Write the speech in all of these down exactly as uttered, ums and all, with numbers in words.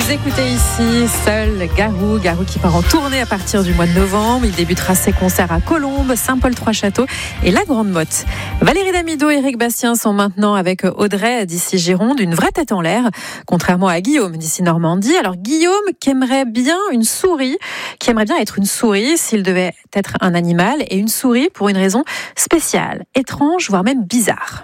Vous écoutez ici seul Garou, Garou qui part en tournée à partir du mois de novembre. Il débutera ses concerts à Colombes, Saint-Paul-Trois-Châteaux et la Grande Motte. Valérie Damido et Éric Bastien sont maintenant avec Audrey d'ici Gironde, une vraie tête en l'air, contrairement à Guillaume d'ici Normandie. Alors Guillaume qui aimerait bien une souris, qui aimerait bien être une souris s'il devait être un animal, et une souris pour une raison spéciale, étrange, voire même bizarre.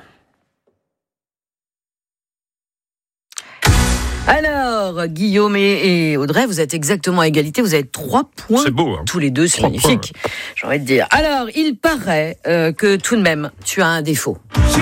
Alors, Guillaume et, et Audrey, vous êtes exactement à égalité. Vous avez trois points. C'est beau, hein. Tous les deux, c'est Trois magnifique. points. J'ai envie de dire. Alors, il paraît euh, que tout de même, tu as un défaut.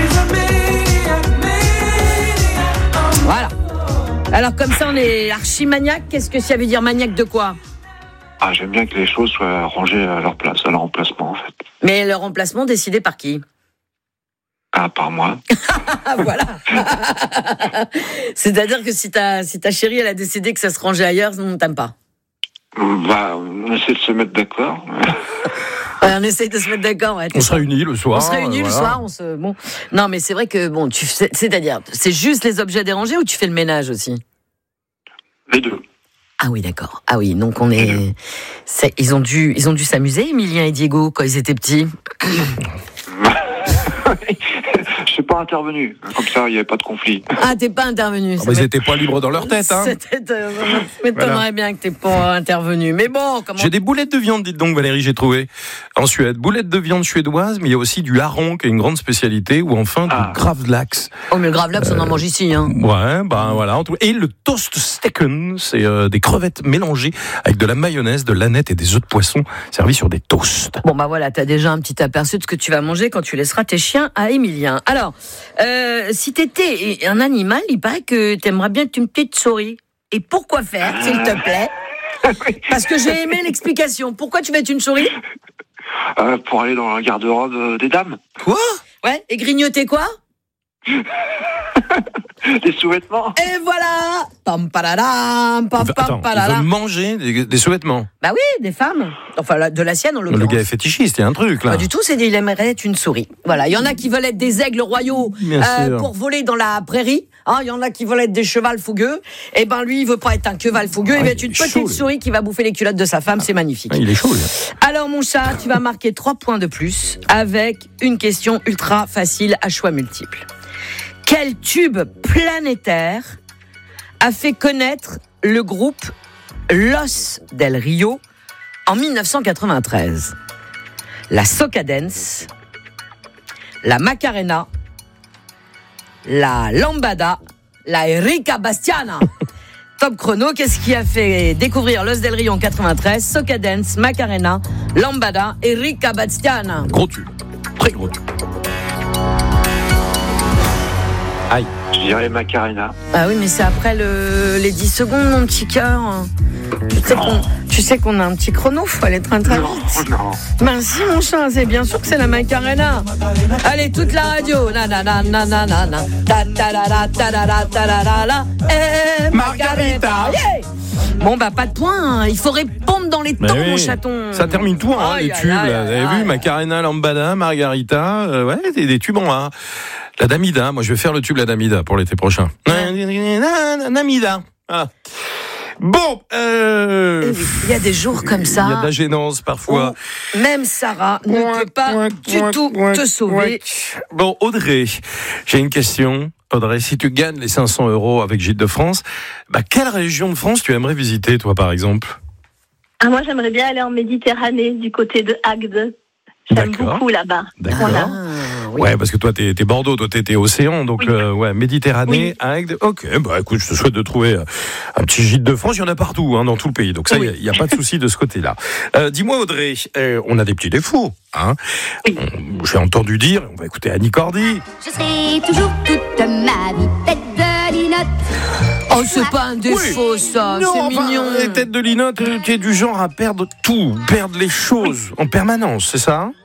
Voilà. Alors, comme ça, on est archi-maniaque. Qu'est-ce que ça veut dire, maniaque de quoi ? Ah, j'aime bien que les choses soient rangées à leur place, à leur emplacement, en fait. Mais le remplacement décidé par qui ? Ah, par moi. Ah, voilà. C'est-à-dire que si ta, si ta chérie, elle a décidé que ça se rangeait ailleurs, on ne t'aime pas. Bah, on essaie de se mettre d'accord. Ouais, on essaye de se mettre d'accord. Ouais, On se réunit le soir. On se réunit voilà. le soir. On se... bon. Non, mais c'est vrai que, bon, tu... c'est-à-dire, c'est juste les objets dérangés ou tu fais le ménage aussi ? Les deux. Ah oui, d'accord. Ah oui, donc on est... c'est... Ils ont dû, ils ont dû s'amuser, Emilien et Diego, quand ils étaient petits. Je suis pas intervenu. Comme ça, il n'y avait pas de conflit. Ah, t'es pas intervenu. Oh, mais ils n'étaient pas libres dans leur tête. Hein. C'était, euh, m'étonnerait voilà. bien que t'es pas intervenu. Mais bon, comment... J'ai des boulettes de viande, dites donc, Valérie, j'ai trouvé. En Suède, boulettes de viande suédoise, mais il y a aussi du hareng, qui est une grande spécialité, ou enfin du ah. gravlax. Oh, mais le gravlax, euh, on en mange ici. Hein. Ouais, ben voilà. Et le toast steken, c'est euh, des crevettes mélangées avec de la mayonnaise, de l'aneth et des œufs de poisson, servis sur des toasts. Bon, bah voilà, t'as déjà un petit aperçu de ce que tu vas manger quand tu laisseras tes chiens à Emilien. Alors, euh, si t'étais un animal, il paraît que t'aimerais bien être une petite souris. Et pourquoi faire, s'il te plaît ? Parce que j'ai aimé l'explication. Pourquoi tu veux être une souris ? euh, Pour aller dans la garde-robe des dames. Quoi ? Ouais, et grignoter quoi ? Des sous-vêtements. Et voilà. Pam paradam, pam pam paradam. Il veut manger des, des sous-vêtements. Bah oui, des femmes. Enfin, la, de la sienne, en l'occurrence. Le gars est fétichiste, il y a un truc, là. Pas du tout, c'est il aimerait être une souris. Voilà, il y en a qui veulent être des aigles royaux euh, pour voler dans la prairie. Il hein, y en a qui veulent être des chevals fougueux. Et ben lui, il veut pas être un cheval fougueux, ah, il veut être une petite chaud, souris qui va bouffer les culottes de sa femme, c'est magnifique. Ah, il est chaud, lui. Alors, mon chat, tu vas marquer trois points de plus avec une question ultra facile à choix multiples. Quel tube planétaire a fait connaître le groupe Los del Rio en dix-neuf cent quatre-vingt-treize ? La Soca Dance, la Macarena, la Lambada, la Erika Bastiana. Top chrono, qu'est-ce qui a fait découvrir Los del Rio en quatre-vingt-treize ? Soca Dance, Macarena, Lambada, Erika Bastiana. Gros tube, très gros tube. Aïe. Je dirais Macarena. Ah oui, mais c'est après le, les dix secondes, mon petit cœur. Tu sais, qu'on, tu sais qu'on a un petit chrono, faut aller très très vite. Non, non. Ben si, mon chat, c'est bien sûr que c'est la Macarena. Allez, toute la radio. Na na na na na na na. Ta ta la la ta la la ta la la la. Eh, Margarita. Yeah. Bon, bah, pas de point. Hein. Il faut répondre dans les temps, oui, mon chaton. Ça termine tout, hein, aïe, les tubes. Aïe, là. Vous avez aïe, vu, aïe. Macarena, Lambada, Margarita. Euh, ouais, des, des tubes en A. La Damida, moi je vais faire le tube La Damida pour l'été prochain. La Damida. Voilà. Bon, euh... il y a des jours comme ça. Il y a de la gênance parfois. Même Sarah ne peut pas du tout te sauver. Bon, Audrey, j'ai une question. Audrey, si tu gagnes les cinq cents euros avec Gîtes de France, bah, quelle région de France tu aimerais visiter, toi, par exemple ? Ah, moi, j'aimerais bien aller en Méditerranée, du côté de Agde. J'aime D'accord. beaucoup là-bas. D'accord. Voilà. Oui. Ouais, parce que toi, t'es, t'es Bordeaux, toi, t'es, t'es Océan, donc, oui. euh, ouais, Méditerranée, oui. Agde. Ok, bah, écoute, je te souhaite de trouver un petit Gîte de France. Il y en a partout, hein, dans tout le pays. Donc, ça, il oui. n'y a, a pas de souci de ce côté-là. Euh, dis-moi, Audrey, euh, on a des petits défauts, hein. Oui. On, j'ai entendu dire, on va écouter Annie Cordy. Je serai toujours toute ma vie tête de linotte. Oh, c'est pas un défaut, oui. ça. Non, c'est enfin, mignon. Les têtes de linotte, tu es du genre à perdre tout, perdre les choses en permanence, c'est ça?